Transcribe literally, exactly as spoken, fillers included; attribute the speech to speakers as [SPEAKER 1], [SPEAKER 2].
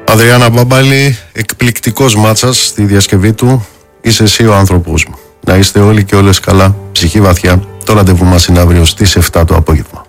[SPEAKER 1] Αδριάννα Μπάμπαλη, εκπληκτικός μάτσας στη διασκευή του. Είσαι εσύ ο άνθρωπος μου. Να είστε όλοι και όλες καλά, ψυχή βαθιά. Το ραντεβού μας είναι αύριο στις εφτά το απόγευμα.